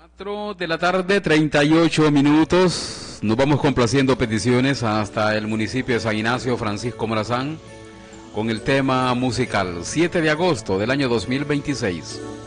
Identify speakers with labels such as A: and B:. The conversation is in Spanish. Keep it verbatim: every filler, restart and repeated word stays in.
A: cuatro de la tarde, treinta y ocho minutos. Nos vamos complaciendo peticiones hasta el municipio de San Ignacio, Francisco Morazán, con el tema musical siete de agosto del año dos mil veintiséis.